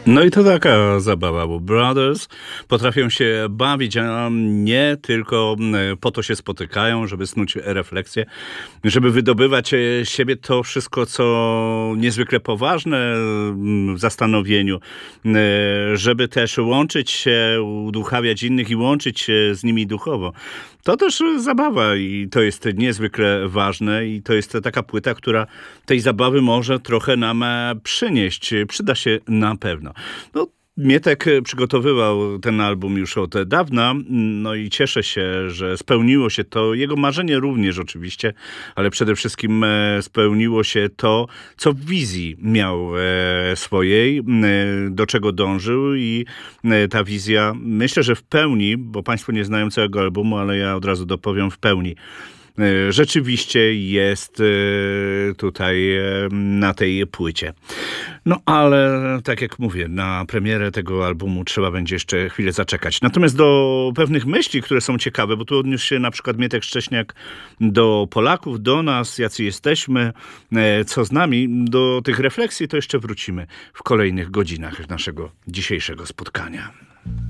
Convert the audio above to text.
No i to taka zabawa, bo Brothers potrafią się bawić, a nie tylko po to się spotykają, żeby snuć refleksję, żeby wydobywać z siebie to wszystko, co niezwykle poważne w zastanowieniu, żeby też łączyć się, uduchawiać innych i łączyć się z nimi duchowo. To też zabawa i to jest niezwykle ważne i to jest taka płyta, która tej zabawy może trochę nam przynieść. Przyda się na pewno. No, Mietek przygotowywał ten album już od dawna, no i cieszę się, że spełniło się to, jego marzenie również oczywiście, ale przede wszystkim spełniło się to, co w wizji miał swojej, do czego dążył i ta wizja, myślę, że w pełni, bo państwo nie znają całego albumu, ale ja od razu dopowiem w pełni. Rzeczywiście jest tutaj na tej płycie. No ale tak jak mówię, na premierę tego albumu trzeba będzie jeszcze chwilę zaczekać. Natomiast do pewnych myśli, które są ciekawe, bo tu odniósł się na przykład Mietek Szcześniak do Polaków, do nas, jacy jesteśmy, co z nami. Do tych refleksji to jeszcze wrócimy w kolejnych godzinach naszego dzisiejszego spotkania.